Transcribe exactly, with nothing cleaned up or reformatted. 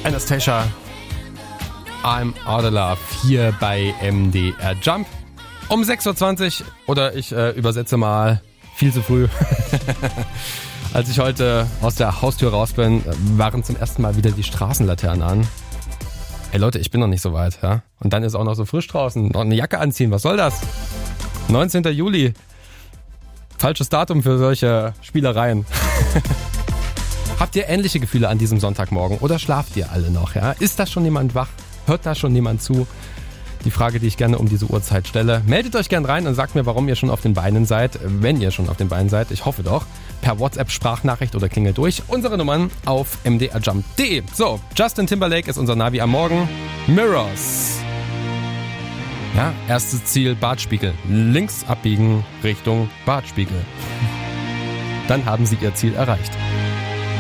Anastasia, I'm Out of Love hier bei M D R Jump. Um sechs Uhr zwanzig oder ich äh, übersetze mal viel zu früh. Als ich heute aus der Haustür raus bin, waren zum ersten Mal wieder die Straßenlaternen an. Ey Leute, ich bin noch nicht so weit, ja? Und dann ist auch noch so frisch draußen. Noch eine Jacke anziehen, was soll das? neunzehnten Juli. Falsches Datum für solche Spielereien. Habt ihr ähnliche Gefühle an diesem Sonntagmorgen oder schlaft ihr alle noch, ja? Ist da schon jemand wach? Hört da schon jemand zu? Die Frage, die ich gerne um diese Uhrzeit stelle. Meldet euch gern rein und sagt mir, warum ihr schon auf den Beinen seid. Wenn ihr schon auf den Beinen seid, ich hoffe doch. Per WhatsApp-Sprachnachricht oder klingelt durch. Unsere Nummern auf m d r jump punkt d e. So, Justin Timberlake ist unser Navi am Morgen. Mirrors. Ja, erstes Ziel Bartspiegel. Links abbiegen Richtung Bartspiegel. Dann haben sie ihr Ziel erreicht.